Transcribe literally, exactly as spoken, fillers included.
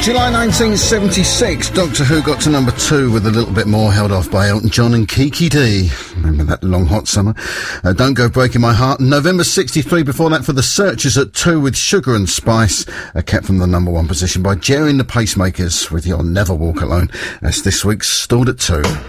July nineteen seventy-six, Doctor Who got to number two with a little bit more, held off by Elton John and Kiki D. Remember that long hot summer? Uh, Don't Go Breaking My Heart. November sixty-three, before that, for the Searchers at two with Sugar and Spice, uh, kept from the number one position by Jerry and the Pacemakers with You'll Never Walk Alone. That's this week's Stalled at Two.